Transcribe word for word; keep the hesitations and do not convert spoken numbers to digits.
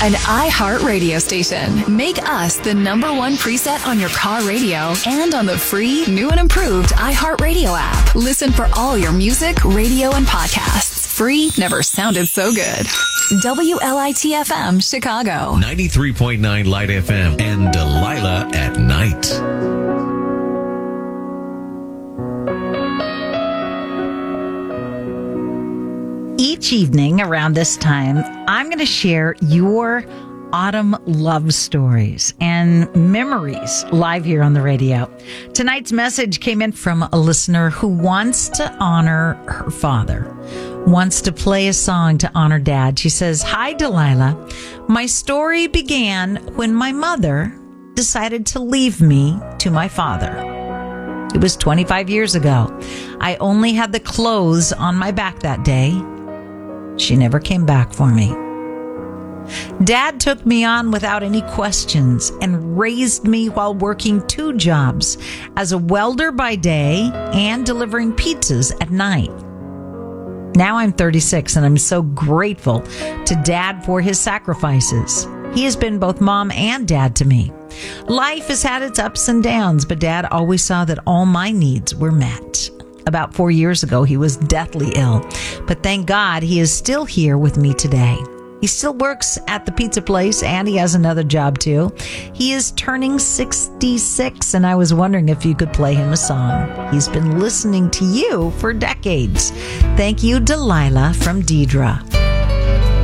an iHeart radio station. Make us the number one preset on your car radio and on the free, new and improved iHeart Radio app. Listen for all your music, radio, and podcasts. Free never sounded so good. W L I T F M, Chicago. ninety-three point nine Light F M and Delilah at Night. Each evening around this time, I'm going to share your autumn love stories and memories live here on the radio. Tonight's message came in from a listener who wants to honor her father, wants to play a song to honor Dad. She says, "Hi, Delilah. My story began when my mother decided to leave me to my father. It was twenty-five years ago. I only had the clothes on my back that day. She never came back for me. Dad took me on without any questions and raised me while working two jobs, as a welder by day and delivering pizzas at night. Now I'm thirty-six and I'm so grateful to Dad for his sacrifices. He has been both mom and dad to me. Life has had its ups and downs, but Dad always saw that all my needs were met. About four years ago, he was deathly ill, but thank God he is still here with me today. He still works at the pizza place and he has another job too. He is turning sixty-six and I was wondering if you could play him a song. He's been listening to you for decades. Thank you, Delilah from Deidre."